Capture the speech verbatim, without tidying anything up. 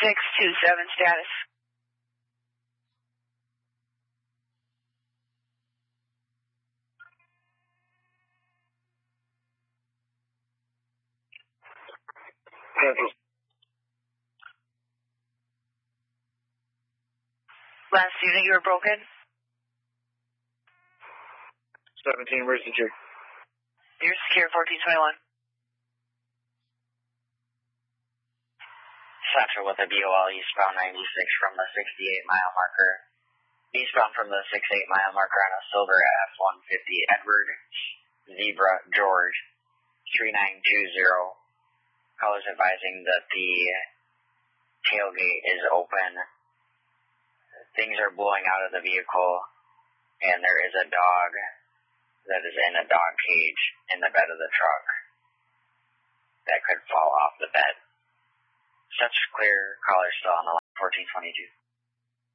six two seven status. Last unit, you were broken? seventeen, where's the jerk? You're secure, fourteen twenty-one. Central with a B O L eastbound ninety-six from the sixty-eight mile marker. Eastbound from the sixty-eight mile marker on a silver F one fifty Edward Zebra George three nine two zero. Callers advising that the tailgate is open. Things are blowing out of the vehicle, and there is a dog that is in a dog cage in the bed of the truck that could fall off the bed. Such clear, caller still on the line, fourteen twenty-two.